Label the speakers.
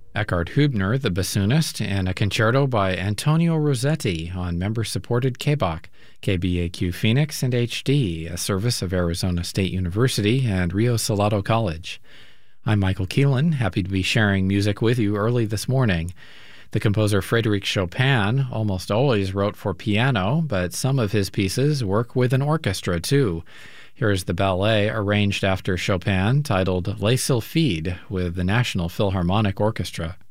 Speaker 1: Eckhard Hübner, the bassoonist, and a concerto by Antonio Rossetti on member-supported KBAQ, KBAQ Phoenix, and HD, a service of Arizona State University and Rio Salado College. I'm Michael Keelan, happy to be sharing music with you early this morning. The composer Frédéric Chopin almost always wrote for piano, but some of his pieces work with an orchestra too. Here's the ballet arranged after Chopin titled Les Sylphides with the National Philharmonic Orchestra.